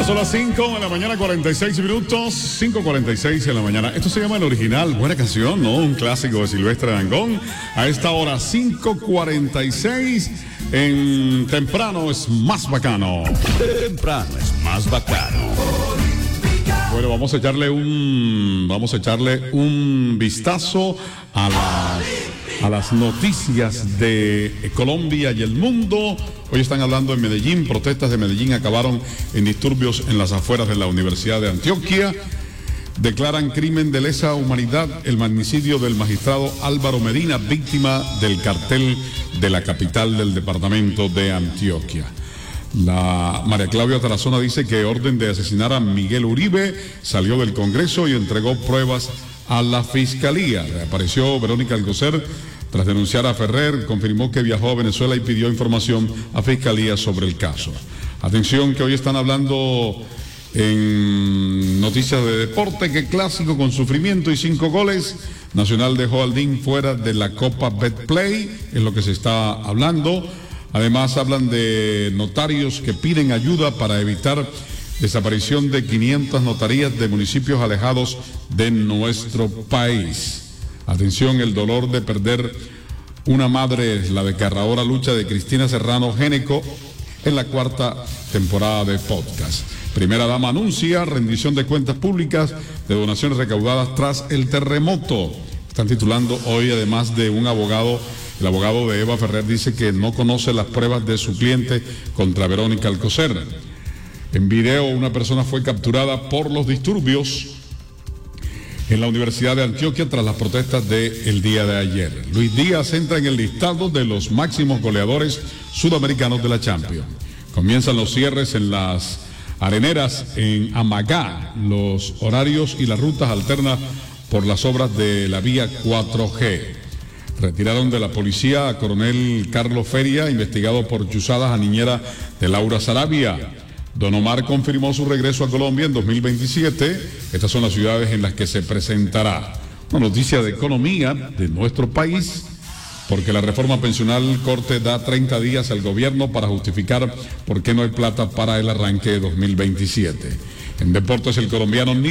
Ya son las 5 de la mañana, 46 minutos, 5:46 de la mañana. Esto se llama El Original, buena canción, ¿no? Un clásico de Silvestre Dangond. A esta hora, 5:46, en Temprano es más bacano. Temprano es más bacano. Bueno, vamos a echarle un vistazo a las noticias de Colombia y el mundo. Hoy están hablando en Medellín, protestas de Medellín acabaron en disturbios en las afueras de la Universidad de Antioquia. Declaran crimen de lesa humanidad el magnicidio del magistrado Álvaro Medina, víctima del cartel de la capital del departamento de Antioquia. La María Claudia Tarazona dice que orden de asesinar a Miguel Uribe salió del Congreso y entregó pruebas a la Fiscalía. Reapareció Verónica Alcocer tras denunciar a Ferrer, confirmó que viajó a Venezuela y pidió información a Fiscalía sobre el caso. Atención que hoy están hablando en noticias de deporte que Clásico con sufrimiento y 5 goles. Nacional dejó al DIN fuera de la Copa Betplay, es lo que se está hablando. Además hablan de notarios que piden ayuda para evitar desaparición de 500 notarías de municipios alejados de nuestro país. Atención, el dolor de perder una madre es la desgarradora lucha de Cristina Serrano Géneco en la 4ª temporada de podcast. Primera dama anuncia rendición de cuentas públicas de donaciones recaudadas tras el terremoto. Están titulando hoy, además de un abogado. El abogado de Eva Ferrer dice que no conoce las pruebas de su cliente contra Verónica Alcocer. En video, una persona fue capturada por los disturbios en la Universidad de Antioquia tras las protestas del día de ayer. Luis Díaz entra en el listado de los máximos goleadores sudamericanos de la Champions. Comienzan los cierres en las areneras en Amagá. Los horarios y las rutas alternas por las obras de la vía 4G. Retiraron de la policía a coronel Carlos Feria, investigado por chuzadas a niñera de Laura Sarabia. Don Omar confirmó su regreso a Colombia en 2027. Estas son las ciudades en las que se presentará. Una noticia de economía de nuestro país, porque la reforma pensional Corte da 30 días al gobierno para justificar por qué no hay plata para el arranque de 2027. En deportes, el colombiano